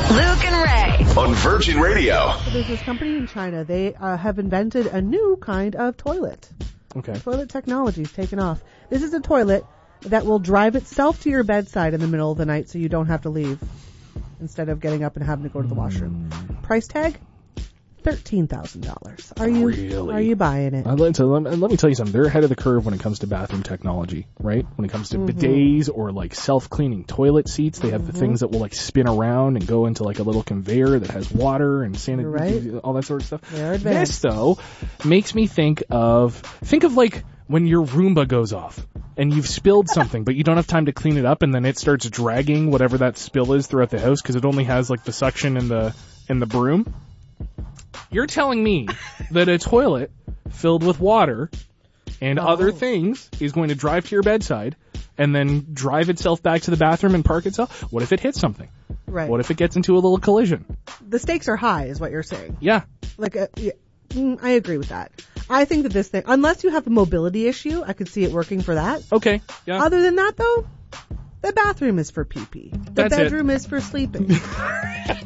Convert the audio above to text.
Luke and Ray. On Virgin Radio. So there's this company in China. They have invented a new kind of toilet. Okay. Toilet technology is taken off. This is a toilet that will drive itself to your bedside in the middle of the night so you don't have to leave instead of getting up and having to go to the washroom. Price tag? $13,000. Are you buying it? Let me tell you something. They're ahead of the curve when it comes to bathroom technology, right? When it comes to bidets or like self-cleaning toilet seats, they have the things that will like spin around and go into like a little conveyor that has water and all that sort of stuff. They're advanced. This though makes me think of like when your Roomba goes off and you've spilled something, but you don't have time to clean it up, and then it starts dragging whatever that spill is throughout the house because it only has like the suction and the broom. You're telling me that a toilet filled with water and other things is going to drive to your bedside and then drive itself back to the bathroom and park itself? What if it hits something? Right. What if it gets into a little collision? The stakes are high, is what you're saying. Yeah. I agree with that. I think that this thing, unless you have a mobility issue, I could see it working for that. Okay. Yeah. Other than that, though, the bathroom is for pee-pee. The bedroom is for sleeping.